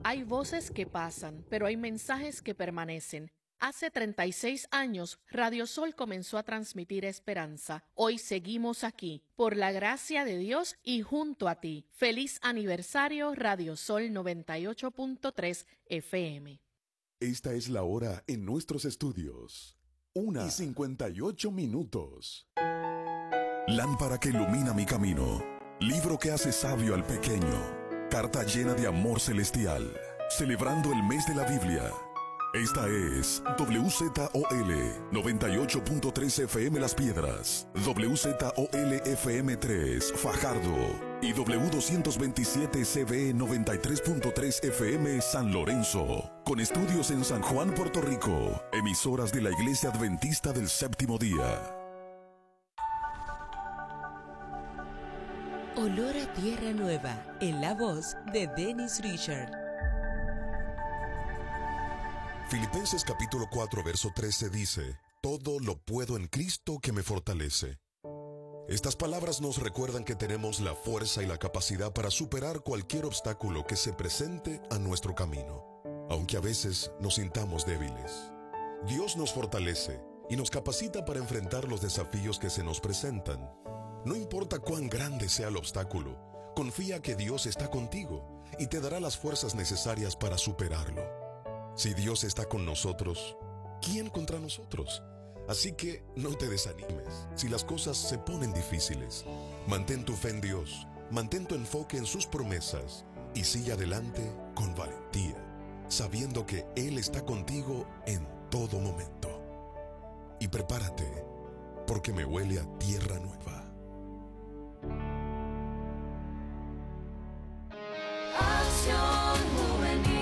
Hay voces que pasan, pero hay mensajes que permanecen. Hace 36 años, Radio Sol comenzó a transmitir esperanza. Hoy seguimos aquí, por la gracia de Dios y junto a ti. Feliz aniversario, Radio Sol 98.3 FM. Esta es la hora en nuestros estudios. 1:58. Lámpara que ilumina mi camino. Libro que hace sabio al pequeño. Carta llena de amor celestial. Celebrando el mes de la Biblia. Esta es WZOL 98.3 FM Las Piedras, WZOL FM 3 Fajardo y W227 CB 93.3 FM San Lorenzo, con estudios en San Juan, Puerto Rico, emisoras de la Iglesia Adventista del Séptimo Día. Olor a Tierra Nueva, en la voz de Dennis Richard. Filipenses capítulo 4, verso 13 dice: todo lo puedo en Cristo que me fortalece. Estas palabras nos recuerdan que tenemos la fuerza y la capacidad para superar cualquier obstáculo que se presente a nuestro camino, aunque a veces nos sintamos débiles. Dios nos fortalece y nos capacita para enfrentar los desafíos que se nos presentan. No importa cuán grande sea el obstáculo, confía que Dios está contigo y te dará las fuerzas necesarias para superarlo. Si Dios está con nosotros, ¿quién contra nosotros? Así que no te desanimes si las cosas se ponen difíciles. Mantén tu fe en Dios, mantén tu enfoque en sus promesas y sigue adelante con valentía, sabiendo que Él está contigo en todo momento. Y prepárate, porque me huele a tierra nueva. Acción Juvenil.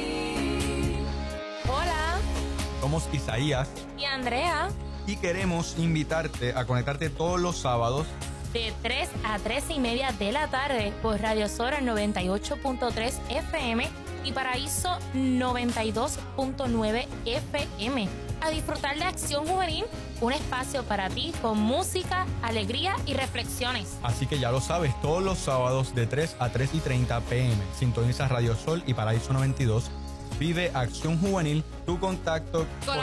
Hola, somos Isaías y Andrea y queremos invitarte a conectarte todos los sábados de 3 a 3:30 de la tarde por Radio Sol 98.3 FM y Paraíso 92.9 FM a disfrutar de Acción Juvenil, un espacio para ti con música, alegría y reflexiones. Así que ya lo sabes, todos los sábados de 3 a 3:30 PM. Sintoniza Radio Sol y Paraíso 92. Vive Acción Juvenil, tu contacto con